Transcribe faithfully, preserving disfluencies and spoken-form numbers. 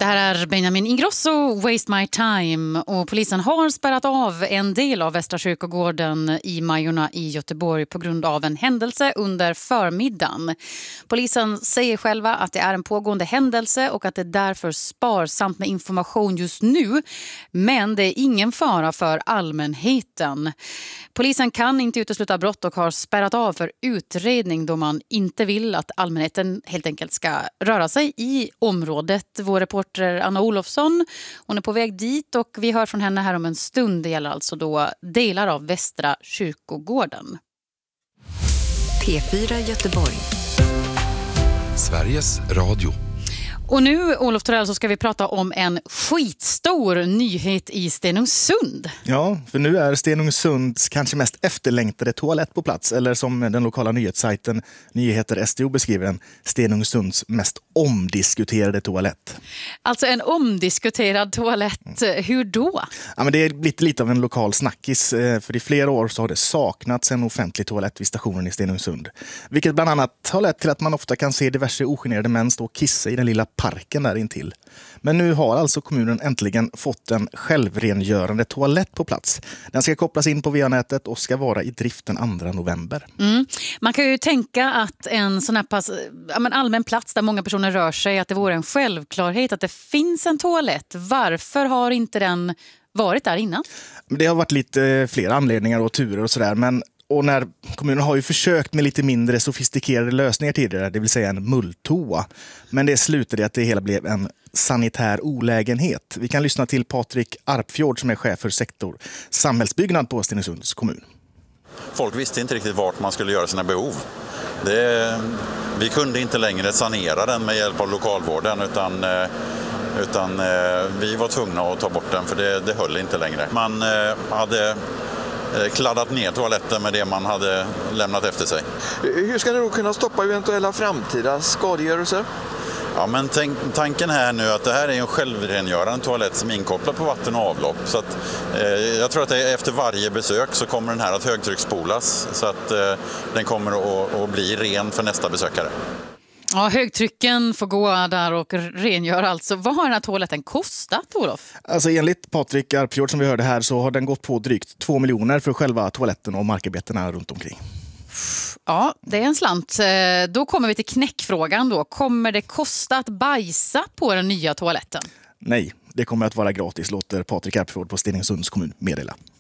här är Benjamin Ingrosso, Waste My Time, och polisen har spärrat av en del av Västra kyrkogården i Majorna i Göteborg på grund av en händelse under förmiddagen. Polisen säger själva att det är en pågående händelse och att det är därför sparsamt med information just nu, men det är ingen fara för allmänheten. Polisen kan inte utesluta brott och har spärrat av för utredning då man inte vill att allmänheten helt enkelt ska röra sig i området. Vår reporter Anna Olofsson, hon är på väg dit och vi hör från henne här om en stund. Det gäller alltså då delar av Västra kyrkogården. P fyra Göteborg. Sveriges Radio. Och nu, Olof Torell, så ska vi prata om en skitstor nyhet i Stenungsund. Ja, för nu är Stenungsunds kanske mest efterlängtade toalett på plats. Eller som den lokala nyhetssajten Nyheter S D O beskriver den, Stenungsunds mest omdiskuterade toalett. Alltså en omdiskuterad toalett, hur då? Ja, men det är blivit lite av en lokal snackis. För i flera år så har det saknats en offentlig toalett vid stationen i Stenungsund. Vilket bland annat har lett till att man ofta kan se diverse ogenerade män stå och kissa i den lilla parken där intill. Men nu har alltså kommunen äntligen fått en självrengörande toalett på plats. Den ska kopplas in på V A-nätet och ska vara i drift den andra november. Mm. Man kan ju tänka att en sån här pass, ja, men allmän plats där många personer rör sig, att det vore en självklarhet att det finns en toalett. Varför har inte den varit där innan? Det har varit lite fler anledningar och turer och sådär, men och när kommunen har ju försökt med lite mindre sofistikerade lösningar tidigare, det vill säga en mulltoa. Men det slutade att det hela blev en sanitär olägenhet. Vi kan lyssna till Patrik Arpfjord som är chef för sektor samhällsbyggnad på Stenungsunds kommun. Folk visste inte riktigt vart man skulle göra sina behov. Det, vi kunde inte längre sanera den med hjälp av lokalvården utan, utan vi var tvungna att ta bort den för det, det höll inte längre. Man hade kladdat ner toaletten med det man hade lämnat efter sig. Hur ska ni då kunna stoppa eventuella framtida skadegörelser? Ja, men tänk, tanken här nu att det här är en självrengörande toalett som är inkopplad på vatten och avlopp. Så att, eh, jag tror att det, efter varje besök så kommer den här att högtrycksspolas så att eh, den kommer att, att bli ren för nästa besökare. Ja, högtrycken får gå där och rengöra alltså. Vad har den här toaletten kostat, Olof? Alltså enligt Patrik Arpfjord som vi hörde här så har den gått på drygt två miljoner för själva toaletten och markarbetena runt omkring. Ja, det är en slant. Då kommer vi till knäckfrågan då. Kommer det kosta att bajsa på den nya toaletten? Nej, det kommer att vara gratis, låter Patrik Arpfjord på Stenungsunds kommun meddela.